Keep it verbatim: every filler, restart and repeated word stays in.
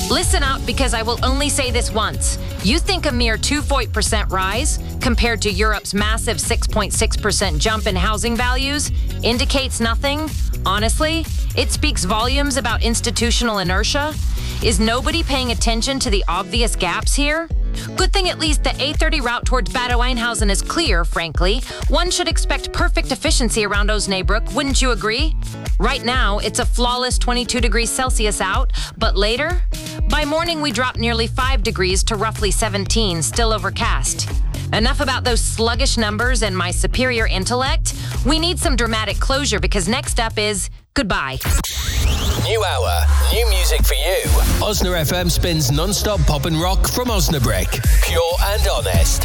Listen up, because I will only say this once. You think a mere two point four percent rise, compared to Europe's massive six point six percent jump in housing values, indicates nothing? Honestly, it speaks volumes about institutional inertia. Is nobody paying attention to the obvious gaps here? Good thing at least the A thirty route towards Bad Oeynhausen is clear, frankly. One should expect perfect efficiency around Osnabrück, wouldn't you agree? Right now, it's a flawless twenty-two degrees Celsius out, but later? By morning, we drop nearly five degrees to roughly seventeen, still overcast. Enough about those sluggish numbers and my superior intellect. We need some dramatic closure, because next up is goodbye. New hour, new music for you. Osna F M spins non-stop pop and rock from Osnabrück. Pure and honest.